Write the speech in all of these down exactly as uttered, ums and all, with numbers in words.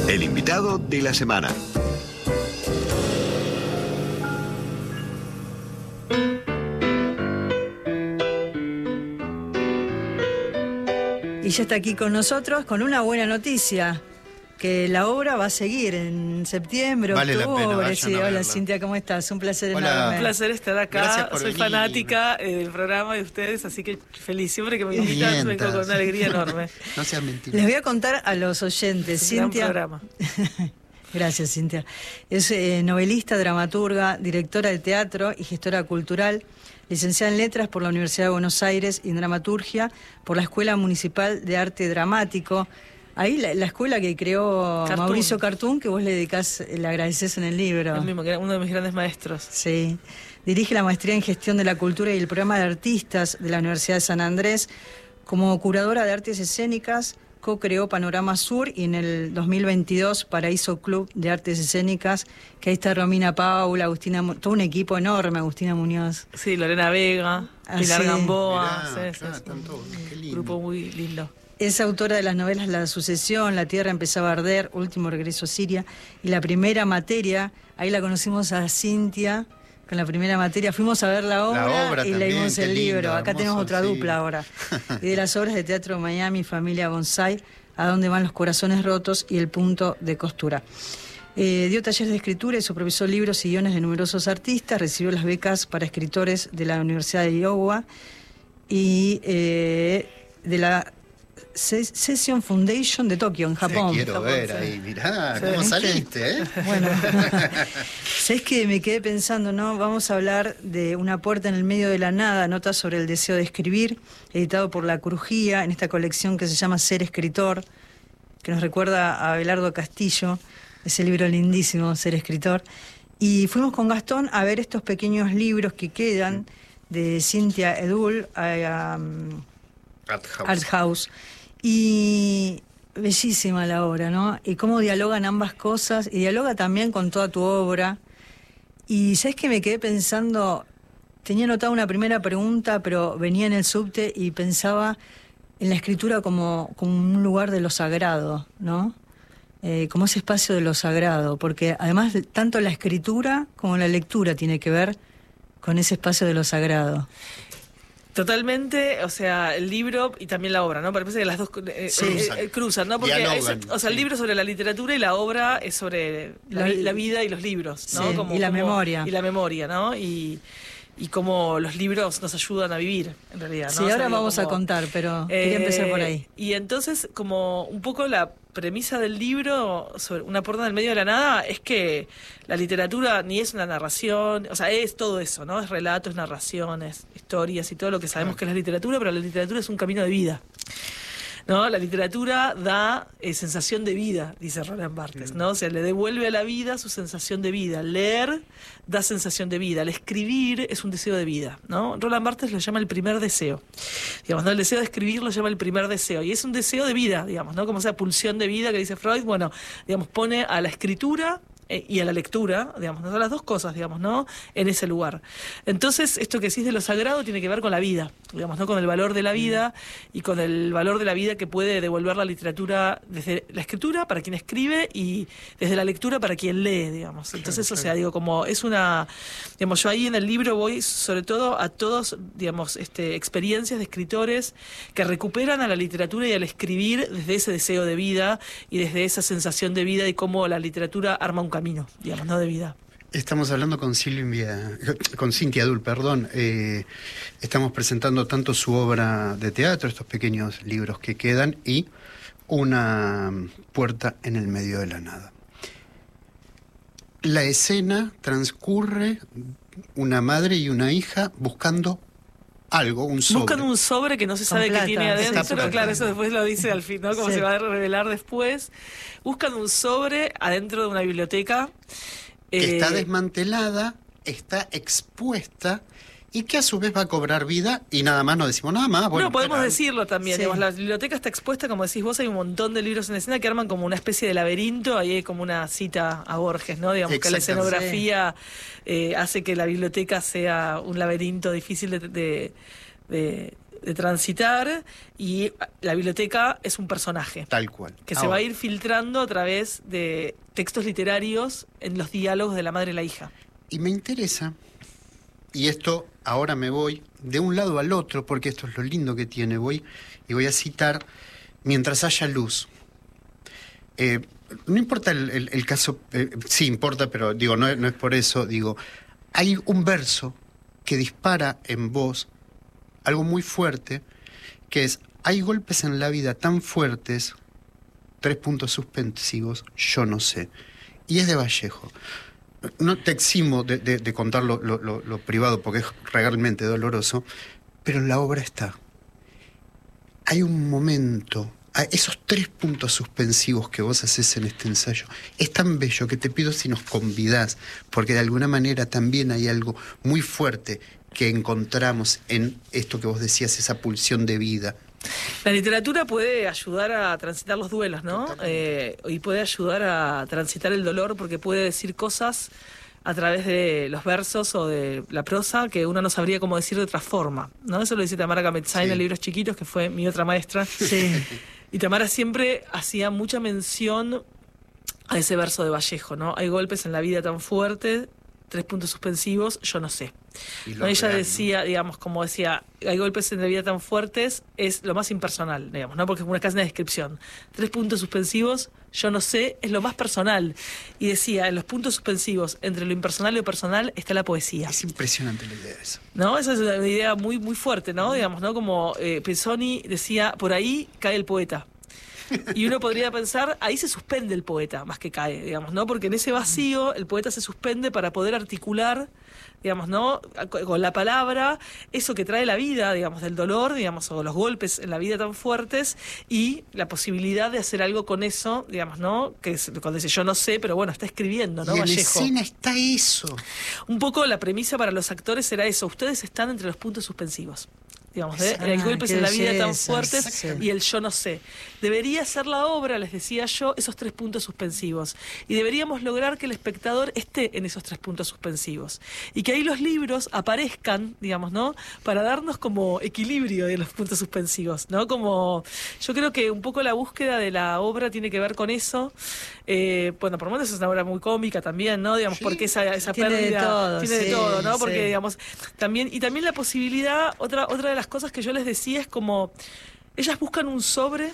El invitado de la semana. Y ya está aquí con nosotros con una buena noticia, que la obra va a seguir en septiembre, vale octubre. Sí, hola verla. Cintia, ¿cómo estás? Un placer Hola. enorme. Un placer estar acá, soy venir. fanática eh, del programa de ustedes, así que feliz, siempre que me invitan vengo con una alegría enorme. No seas mentirosa. Les voy a contar a los oyentes, Es un gran Cintia. programa. Gracias, Cintia. Es eh, novelista, dramaturga, directora de teatro y gestora cultural, licenciada en Letras por la Universidad de Buenos Aires y en Dramaturgia por la Escuela Municipal de Arte Dramático. Ahí la, la escuela que creó Cartoon. Mauricio Cartoon, que vos le dedicás, le agradecés en el libro. El mismo, que era uno de mis grandes maestros. Sí. Dirige la maestría en Gestión de la Cultura y el programa de Artistas de la Universidad de San Andrés. Como curadora de artes escénicas, co-creó Panorama Sur y en el dos mil veintidós Paraíso Club de Artes Escénicas, que ahí está Romina Paula, Agustina, todo un equipo enorme, Agustina Muñoz. Sí, Lorena Vega, Ah, Pilar sí. Gamboa, Mirá, sí, claro, sí, sí. están todos, qué Un lindo. grupo muy lindo. Es autora de las novelas La Sucesión, La Tierra empezaba a arder, Último regreso a Siria y La Primera Materia. Ahí la conocimos a Cintia con La Primera Materia. Fuimos a ver la obra, La obra y también, leímos qué el lindo, libro. Acá hermoso, tenemos otra sí. dupla ahora. Y de las obras de teatro Miami, Familia Bonsai, A dónde van los corazones rotos y El punto de costura. Eh, dio talleres de escritura y supervisó libros y guiones de numerosos artistas. Recibió las becas para escritores de la Universidad de Iowa y eh, de la Session Foundation de Tokio, en Japón. Te quiero Japón, ver sí. ahí, mirá, Sí. cómo ¿Viste? saliste, ¿eh? Bueno, ¿sabés que me quedé pensando, no? Vamos a hablar de Una puerta en el medio de la nada, notas sobre el deseo de escribir, editado por La Crujía, en esta colección que se llama Ser Escritor, que nos recuerda a Abelardo Castillo, ese libro lindísimo, Ser Escritor. Y fuimos con Gastón a ver estos pequeños libros que quedan de Cintia Edul, a, um, Art House. Art House. Y bellísima la obra, ¿no? Y cómo dialogan ambas cosas, y dialoga también con toda tu obra. Y ¿sabes qué? Me quedé pensando, tenía anotada una primera pregunta, pero venía en el subte y pensaba en la escritura como, como un lugar de lo sagrado, ¿no? Eh, como ese espacio de lo sagrado, porque además tanto la escritura como la lectura tiene que ver con ese espacio de lo sagrado. Totalmente, o sea, el libro y también la obra, ¿no? Parece que las dos eh, Sí. eh, eh, cruzan, ¿no? Porque Dialogan, es- o sea, el sí. libro es sobre la literatura y la obra es sobre la, La- vi- la vida y los libros, ¿no? Sí, y la memoria. Y la memoria, ¿no? Y, y cómo los libros nos ayudan a vivir, en realidad, ¿no? Sí, O sea, ahora digo, vamos a como- contar, pero quería empezar por ahí. Eh, Y entonces, como un poco la premisa del libro, sobre Una puerta en el medio de la nada, es que la literatura ni es una narración, o sea, es todo eso, ¿no? Es relatos, narraciones, historias y todo lo que sabemos que es la literatura, pero la literatura es un camino de vida. ¿No? La literatura da eh, sensación de vida, dice Roland Barthes, ¿no? O sea, le devuelve a la vida su sensación de vida. Leer da sensación de vida. El escribir es un deseo de vida, ¿no? Roland Barthes lo llama el primer deseo. Digamos, ¿no? El deseo de escribir lo llama el primer deseo. Y es un deseo de vida, digamos, ¿no? Como esa pulsión de vida que dice Freud, bueno, digamos, pone a la escritura eh, y a la lectura, digamos, ¿no? Son las dos cosas, digamos, ¿no? En ese lugar. Entonces, esto que decís de lo sagrado tiene que ver con la vida, digamos, ¿no? Con el valor de la vida y con el valor de la vida que puede devolver la literatura desde la escritura para quien escribe y desde la lectura para quien lee, digamos. Entonces, Claro, o sea, digo, como es una, digamos, yo ahí en el libro voy sobre todo a todos, digamos, este, experiencias de escritores que recuperan a la literatura y al escribir desde ese deseo de vida y desde esa sensación de vida y cómo la literatura arma un camino, digamos, ¿no? De vida. Estamos hablando con Silvia, con Cintia Edul, perdón. Eh, estamos presentando tanto su obra de teatro, estos pequeños libros que quedan, y Una puerta en el medio de la nada. La escena transcurre una madre y una hija buscando algo, un sobre. Buscan un sobre que no se Con sabe plata, qué tiene adentro, sí. pero claro, eso después lo dice al fin, ¿no? Como Sí. se va a revelar después. Buscan un sobre adentro de una biblioteca. que eh, está desmantelada, está expuesta y que a su vez va a cobrar vida y nada más, no decimos nada más. Bueno, no, podemos espera. decirlo también. Sí. Digamos, la biblioteca está expuesta, como decís vos, hay un montón de libros en escena que arman como una especie de laberinto, ahí hay como una cita a Borges, ¿no? Digamos que la Exactamente. escenografía eh, hace que la biblioteca sea un laberinto difícil de... de- de de transitar, y la biblioteca es un personaje. Tal cual. Que Ahora, se va a ir filtrando a través de textos literarios en los diálogos de la madre y la hija. Y me interesa, y esto ahora me voy de un lado al otro, porque esto es lo lindo que tiene, voy y voy a citar Mientras haya luz. Eh, no importa el, el, el caso, eh, sí importa, pero digo, no, no es por eso, digo, hay un verso que dispara en vos algo muy fuerte, que es: hay golpes en la vida tan fuertes, tres puntos suspensivos, yo no sé. Y es de Vallejo. No te eximo de, de, de contar lo, lo, lo, lo privado, porque es realmente doloroso, pero en la obra está. Hay un momento, esos tres puntos suspensivos que vos haces en este ensayo, es tan bello que te pido si nos convidás, porque de alguna manera también hay algo muy fuerte que encontramos en esto que vos decías, esa pulsión de vida. La literatura puede ayudar a transitar los duelos, ¿no? Eh, y puede ayudar a transitar el dolor, porque puede decir cosas a través de los versos o de la prosa que uno no sabría cómo decir de otra forma, ¿no? Eso lo dice Tamara Kametzain sí. en Libros Chiquitos, que fue mi otra maestra. Sí. Y Tamara siempre hacía mucha mención a ese verso de Vallejo, ¿no? Hay golpes en la vida tan fuertes, tres puntos suspensivos, yo no sé. ¿No? Ella real, decía, ¿no? digamos, como decía, hay golpes en la vida tan fuertes, es lo más impersonal, digamos, ¿no? Porque es una casi una descripción. Tres puntos suspensivos, yo no sé, es lo más personal. Y decía, en los puntos suspensivos, entre lo impersonal y lo personal, está la poesía. Es impresionante la idea de eso. ¿No? Esa es una idea muy, muy fuerte, ¿no? Mm. Digamos, ¿no? Como eh, Pezzoni decía, por ahí cae el poeta. Y uno podría pensar, ahí se suspende el poeta, más que cae, digamos, ¿no? Porque en ese vacío el poeta se suspende para poder articular, digamos, ¿no? Con la palabra, eso que trae la vida, digamos, del dolor, digamos, o los golpes en la vida tan fuertes, y la posibilidad de hacer algo con eso, digamos, ¿no? Que es, cuando dice yo no sé, pero bueno, está escribiendo, ¿no? Y en Vallejo. escena está eso. Un poco la premisa para los actores era eso, ustedes están entre los puntos suspensivos. Digamos, ¿eh? Ah, Hay golpes en la vida tan fuertes sí. y el yo no sé. Debería ser la obra, les decía yo, esos tres puntos suspensivos. Y deberíamos lograr que el espectador esté en esos tres puntos suspensivos. Y que ahí los libros aparezcan, digamos, ¿no? Para darnos como equilibrio de los puntos suspensivos, ¿no? Como, yo creo que un poco la búsqueda de la obra tiene que ver con eso. Eh, bueno, por lo menos es una obra muy cómica también, ¿no? Digamos, sí, porque esa, esa tiene pérdida de todo, tiene sí, de todo, ¿no? Porque, sí. digamos, también, y también la posibilidad, otra, otra de las cosas que yo les decía es como, ellas buscan un sobre,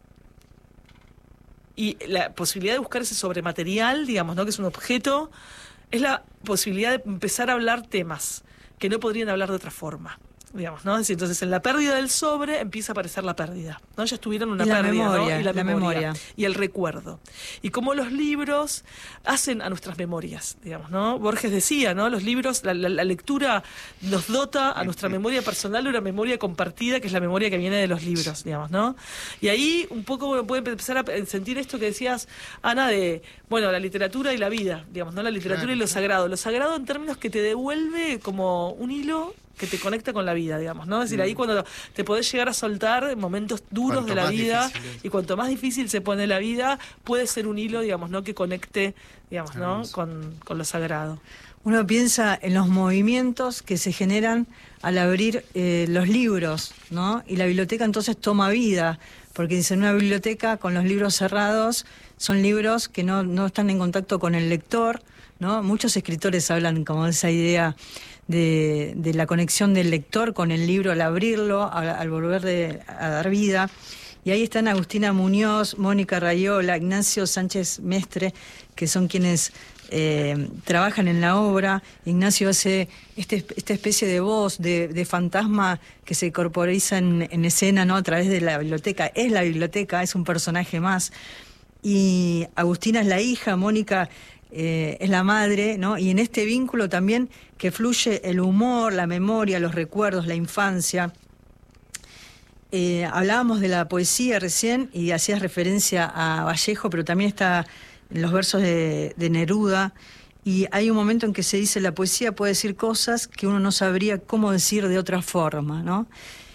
y la posibilidad de buscar ese sobrematerial, digamos, ¿no? Que es un objeto, es la posibilidad de empezar a hablar temas que no podrían hablar de otra forma. Digamos, ¿no? Entonces, en la pérdida del sobre empieza a aparecer la pérdida, ¿no? Ya estuvieron una y la pérdida, memoria, ¿no? Y la, la memoria, memoria. Y el recuerdo. Y cómo los libros hacen a nuestras memorias, digamos, ¿no? Borges decía, ¿no? Los libros, la, la, la lectura nos dota a nuestra memoria personal de una memoria compartida, que es la memoria que viene de los libros, digamos, ¿no? Y ahí un poco uno puede empezar a sentir esto que decías, Ana, de, bueno, la literatura y la vida, digamos, ¿no? La literatura claro, y lo claro. sagrado. Lo sagrado en términos que te devuelve como un hilo que te conecta con la vida, digamos, ¿no? Es decir, ahí cuando te podés llegar a soltar momentos duros cuanto de la vida, es. y cuanto más difícil se pone la vida, puede ser un hilo, digamos, ¿no? Que conecte, digamos, ¿no? Con, con lo sagrado. Uno piensa en los movimientos que se generan al abrir eh, los libros, ¿no? Y la biblioteca entonces toma vida, porque dice, en una biblioteca con los libros cerrados son libros que no, no están en contacto con el lector, ¿no? Muchos escritores hablan como de esa idea de, de la conexión del lector con el libro al abrirlo, al, al volver de, a dar vida. Y ahí están Agustina Muñoz, Mónica Rayola, Ignacio Sánchez Mestre, que son quienes eh, trabajan en la obra. Ignacio hace este, esta especie de voz, de, de fantasma que se corporiza en, en escena, ¿no? A través de la biblioteca. Es la biblioteca, es un personaje más. Y Agustina es la hija, Mónica eh, es la madre, ¿no? Y en este vínculo también que fluye el humor, la memoria, los recuerdos, la infancia. Eh, hablábamos de la poesía recién y hacías referencia a Vallejo, pero también está en los versos de, de Neruda, y hay un momento en que se dice la poesía puede decir cosas que uno no sabría cómo decir de otra forma, ¿no?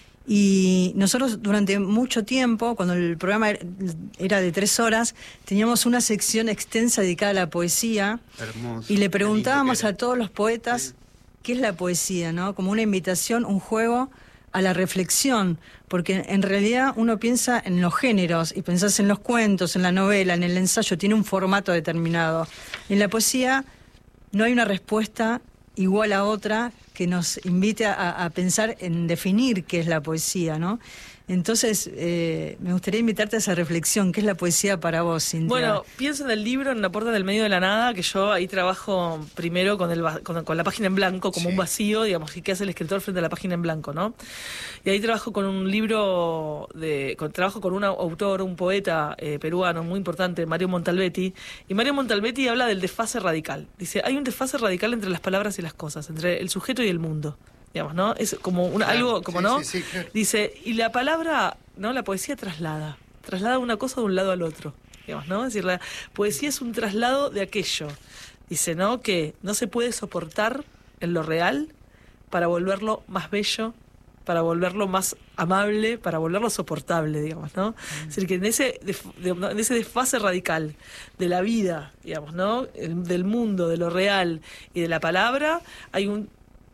Y nosotros durante mucho tiempo, cuando el programa era de tres horas, teníamos una sección extensa dedicada a la poesía. Hermoso, y le preguntábamos a todos los poetas sí. qué es la poesía, ¿no? Como una invitación, un juego a la reflexión, porque en realidad uno piensa en los géneros y pensás en los cuentos, en la novela, en el ensayo, tiene un formato determinado. En la poesía no hay una respuesta igual a otra que nos invite a, a pensar en definir qué es la poesía, ¿no? Entonces, eh, me gustaría invitarte a esa reflexión. ¿Qué es la poesía para vos, Cintia? Bueno, pienso en el libro, en La puerta del medio de la nada, que yo ahí trabajo primero con, el, con, con la página en blanco, como sí. un vacío, digamos, y qué hace el escritor frente a la página en blanco, ¿no? Y ahí trabajo con un libro, de con, trabajo con un autor, un poeta eh, peruano muy importante, Mario Montalbetti, y Mario Montalbetti habla del desfase radical. Dice, hay un desfase radical entre las palabras y las cosas, entre el sujeto y el mundo. Digamos, ¿no? Es como una, claro, algo, como sí, no, sí, sí, claro. Dice, y la palabra, ¿no? La poesía traslada, traslada una cosa de un lado al otro, digamos, ¿no? Es decir, la poesía es un traslado de aquello, dice, ¿no? Que no se puede soportar en lo real para volverlo más bello, para volverlo más amable, para volverlo soportable, digamos, ¿no? Mm. Es decir, que en ese, de, en ese desfase radical de la vida, digamos, ¿no? El, del mundo, de lo real y de la palabra, hay un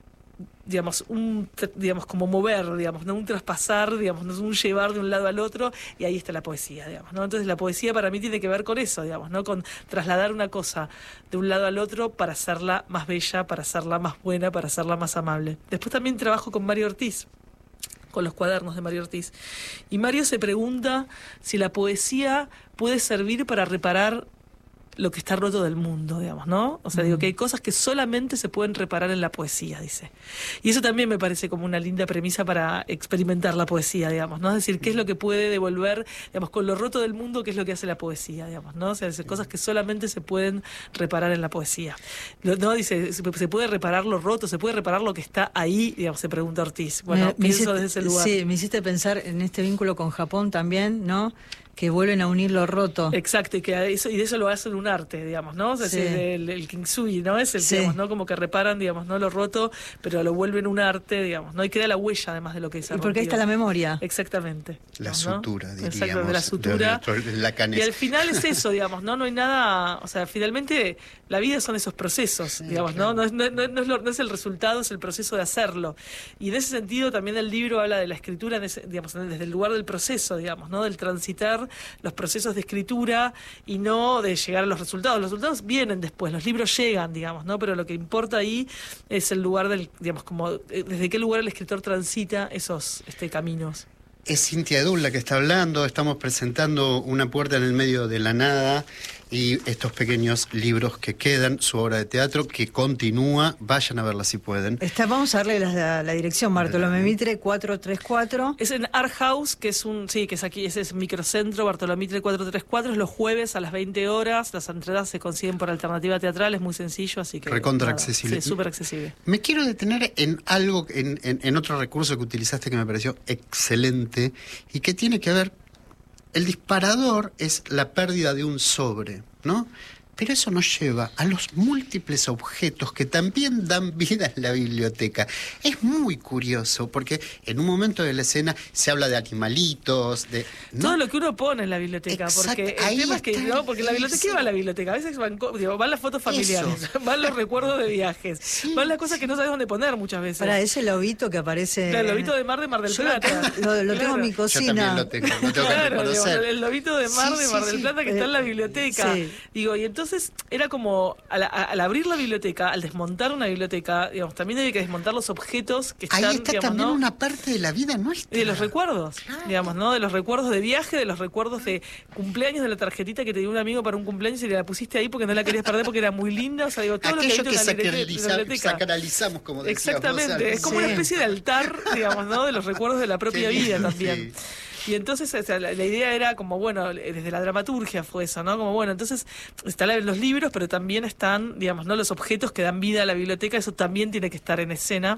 digamos, un, digamos, como mover, digamos, ¿no? Un traspasar, digamos, ¿no? Un llevar de un lado al otro, y ahí está la poesía, digamos, ¿no? Entonces la poesía para mí tiene que ver con eso, digamos, ¿no? Con trasladar una cosa de un lado al otro para hacerla más bella, para hacerla más buena, para hacerla más amable. Después también trabajo con Mario Ortiz, con los cuadernos de Mario Ortiz, y Mario se pregunta si la poesía puede servir para reparar lo que está roto del mundo, digamos, ¿no? O sea, mm. digo que hay cosas que solamente se pueden reparar en la poesía, dice. Y eso también me parece como una linda premisa para experimentar la poesía, digamos, ¿no? Es decir, ¿qué es lo que puede devolver, digamos, con lo roto del mundo, qué es lo que hace la poesía, digamos, ¿no? O sea, es cosas que solamente se pueden reparar en la poesía. ¿No? Dice, se puede reparar lo roto, se puede reparar lo que está ahí, digamos, se pregunta Ortiz. Bueno, me, pienso me hiciste, desde ese lugar. Sí, me hiciste pensar en este vínculo con Japón también, ¿no? Que vuelven a unir lo roto. Exacto, y que eso, y de eso lo hacen un arte, digamos, ¿no? O sea, sí. es el, el kintsugi, ¿no? Es el, sí. digamos, ¿no? Como que reparan, digamos, no lo roto, pero lo vuelven un arte, digamos, ¿no? Y queda la huella, además de lo que se ha Y porque ahí está la memoria. Exactamente. La ¿no? sutura, diríamos. Exacto, de la sutura. De, de, de la y al final es eso, digamos, ¿no? No hay nada, o sea, finalmente la vida son esos procesos, sí, digamos, claro. ¿no? No es, no, no, no, es lo, no es el resultado, es el proceso de hacerlo. Y en ese sentido también el libro habla de la escritura, en ese, digamos, desde el lugar del proceso, digamos, ¿no? Del transitar los procesos de escritura y no de llegar a los resultados. Los resultados vienen después, los libros llegan, digamos, ¿no? Pero lo que importa ahí es el lugar del, digamos, como desde qué lugar el escritor transita esos este, caminos. Es Cintia Edul la que está hablando, estamos presentando Una puerta en el medio de la nada y estos pequeños libros que quedan, su obra de teatro que continúa, vayan a verla si pueden. Está, vamos a darle la, la dirección, Bartolomé Mitre cuatrocientos treinta y cuatro. Es en Art House, que es un, sí, que es aquí, ese es microcentro, Bartolomé Mitre cuatrocientos treinta y cuatro, es los jueves a las veinte horas, las entradas se consiguen por Alternativa Teatral, es muy sencillo, así que... Recontra nada, accesible. Sí, súper accesible. Me quiero detener en algo, en, en, en otro recurso que utilizaste que me pareció excelente y que tiene que ver, el disparador es la pérdida de un sobre, ¿no? Pero eso nos lleva a los múltiples objetos que también dan vida en la biblioteca. Es muy curioso, porque en un momento de la escena se habla de animalitos, de... ¿no? Todo lo que uno pone en la biblioteca, Exacto, porque el tema es que, ¿no? Porque la biblioteca, ¿qué va a la biblioteca? A veces van, digo, van las fotos familiares, eso. Van los recuerdos de viajes, sí. Van las cosas que no sabes dónde poner muchas veces. Para ese lobito que aparece... Claro, el lobito de mar de Mar del Yo Plata. Lo, lo tengo claro. en mi cocina. Yo también lo tengo, lo tengo que claro, reconocer. Digo, el lobito de mar sí, de Mar sí, del Plata sí. que está en la biblioteca. Sí. Digo, y entonces era como Como al, al abrir la biblioteca, al desmontar una biblioteca, digamos, también hay que desmontar los objetos que están... Ahí está digamos, también ¿no? una parte de la vida nuestra. Y de los recuerdos, claro. digamos, ¿no? De los recuerdos de viaje, de los recuerdos de cumpleaños, de la tarjetita que te dio un amigo para un cumpleaños y le la pusiste ahí porque no la querías perder porque era muy linda. O sea, digo, todo aquello lo que, que sacraliza, sacralizamos, como decías exactamente, vos, es como sí. una especie de altar, digamos, ¿no? De los recuerdos de la propia sí, vida también. Sí. Y entonces o sea, la, la idea era como, bueno, desde la dramaturgia fue eso, ¿no? Como, bueno, entonces están los libros, pero también están, digamos, ¿no? Los objetos que dan vida a la biblioteca, eso también tiene que estar en escena.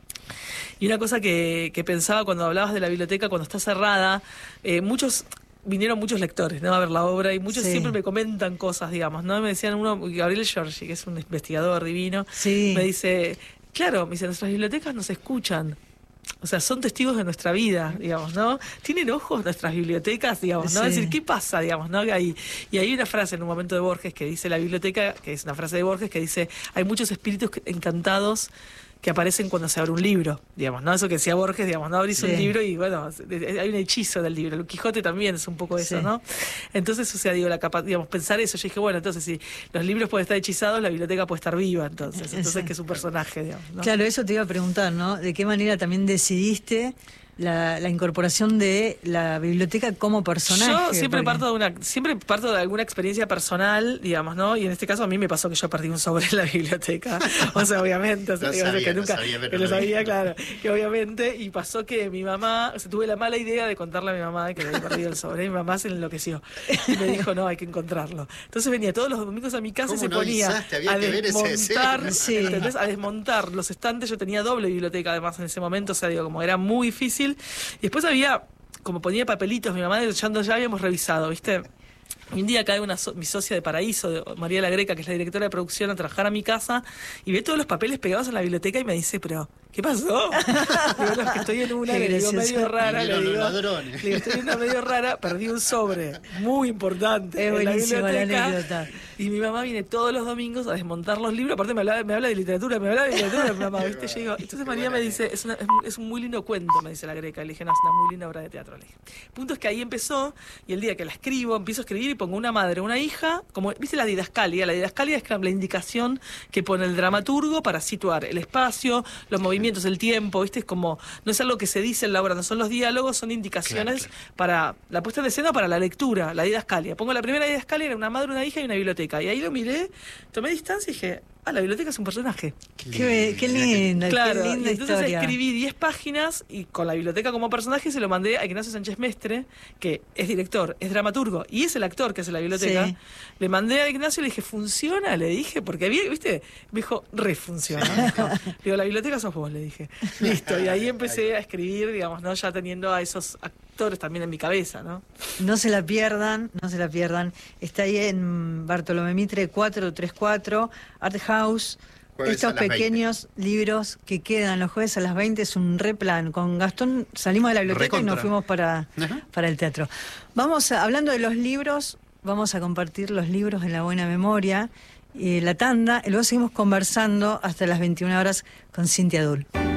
Y una cosa que, que pensaba cuando hablabas de la biblioteca, cuando está cerrada, eh, muchos... vinieron muchos lectores, ¿no? A ver la obra y muchos sí. siempre me comentan cosas, digamos, ¿no? Me decían uno, Gabriel Giorgi, que es un investigador divino, sí. me dice, claro, me dice, nuestras bibliotecas nos escuchan. O sea, son testigos de nuestra vida, digamos, ¿no? Tienen ojos nuestras bibliotecas, digamos, ¿no? Sí. Es decir, ¿qué pasa, digamos, no? Hay, y hay una frase en un momento de Borges que dice la biblioteca, que es una frase de Borges que dice, hay muchos espíritus encantados que aparecen cuando se abre un libro, digamos, ¿no? Eso que decía Borges, digamos, no abrís Sí. un libro y bueno, hay un hechizo del libro. El Quijote también es un poco eso, Sí. ¿no? Entonces, o sea, digo, la capa- digamos, pensar eso, yo dije, bueno, entonces si los libros pueden estar hechizados, la biblioteca puede estar viva, entonces, entonces Exacto. que es un personaje, digamos, ¿no? Claro, eso te iba a preguntar, ¿no? ¿De qué manera también decidiste la, la incorporación de la biblioteca como personaje? Yo siempre Porque- parto de una, siempre parto de alguna experiencia personal, digamos, ¿no? Y en este caso a mí me pasó que yo perdí un sobre en la biblioteca. O sea, obviamente, o sea, Lo digo, sabía, que lo nunca, sabía, pero que no lo sabía, vi. claro, que obviamente, y pasó que mi mamá, o sea, tuve la mala idea de contarle a mi mamá de que había perdido el sobre, y mi mamá se enloqueció. Y me dijo, no, hay que encontrarlo. Entonces venía todos los domingos a mi casa y ¿Cómo se no ponía avisaste? Había a que ver esa desmontar, escena. Sí. ¿entendés? A desmontar los estantes. Yo tenía doble biblioteca además en ese momento, o sea, digo, como era muy difícil. Y después había, como ponía papelitos, mi mamá ya, ya habíamos revisado, ¿viste? Y un día cae una so- mi socia de Paraíso, de María La Greca, que es la directora de producción, a trabajar a mi casa y ve todos los papeles pegados en la biblioteca y me dice, pero, ¿qué pasó? Digo, no, es que estoy en una, Qué le digo, gracioso. medio rara, le Vinieron los digo, ladrones. le digo, estoy en una medio rara, perdí un sobre muy importante Es en la buenísima la biblioteca. anécdota. Y mi mamá viene todos los domingos a desmontar los libros, aparte me habla, me habla de literatura, me habla de literatura, mi mamá, ¿viste? Yo digo, entonces María me dice, es, una- es un- es un muy lindo cuento, me dice La Greca. Le dije, no, es una muy linda obra de teatro, le dije. Punto es que ahí empezó, y el día que la escribo, empiezo a escribir y pongo una madre, una hija, como, ¿viste la didascalia? La didascalia es la indicación que pone el dramaturgo para situar el espacio, los movimientos, el tiempo, ¿viste? Es como, no es algo que se dice en la obra, no son los diálogos, son indicaciones Claro, claro. para la puesta de escena, para la lectura, la didascalia. Pongo la primera didascalia, era una madre, una hija y una biblioteca. Y ahí lo miré, tomé distancia y dije, ah, la biblioteca es un personaje. Qué, qué linda, Claro, qué y linda entonces historia. escribí diez páginas y con la biblioteca como personaje se lo mandé a Ignacio Sánchez Mestre, que es director, es dramaturgo y es el actor que hace la biblioteca. Sí. Le mandé a Ignacio y le dije, ¿funciona? Le dije, porque había, ¿viste? Me dijo, refunciona. Digo, la biblioteca sos vos, le dije. Listo, y ahí empecé a escribir, digamos, ¿no? Ya teniendo a esos actores también en mi cabeza, ¿no? No se la pierdan, no se la pierdan. Está ahí en Bartolomé Mitre cuatrocientos treinta y cuatro, Art House. Jueves Estos a las pequeños libros que quedan los jueves a las veinte es un replan. Con Gastón salimos de la biblioteca y Recontra. nos fuimos para, Ajá. para el teatro. Vamos a- hablando de los libros, vamos a compartir los libros en la buena memoria. Eh, la tanda, y luego seguimos conversando hasta las veintiuna horas con Cintia Dul.